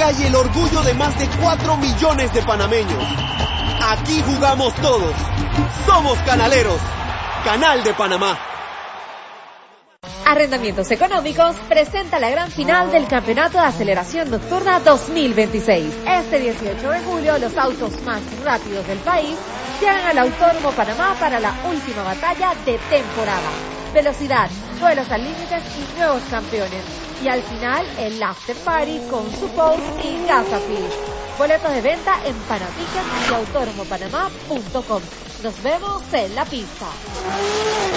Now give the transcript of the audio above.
entrega y el orgullo de más de 4 millones de panameños. Aquí jugamos todos. Somos canaleros. Canal de Panamá. Arrendamientos Económicos presenta la gran final del Campeonato de Aceleración Nocturna 2026. Este 18 de julio, los autos más rápidos del país llegan al Autódromo Panamá para la última batalla de temporada. Velocidad, vuelos al límite y nuevos campeones. Y al final, el After Party con su post y Gasafil. Boletos de venta en Panatickets y autódromopanamá.com. Nos vemos en la pista.